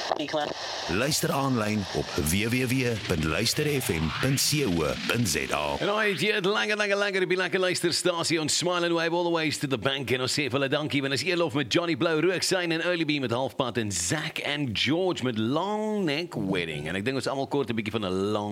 Luister aanlyn op www.luisterfm.co.za. En hy het langer op die lekker luisterstasie on Smile and Wave all the ways to the bank en ons sê vir hulle dankie, want is Eerlof met Johnny Blou, Rooksign en Early Bee met Halfpad en Zack and George met Long Neck Wedding. En ek dink ons almal kort 'n bietjie van 'n long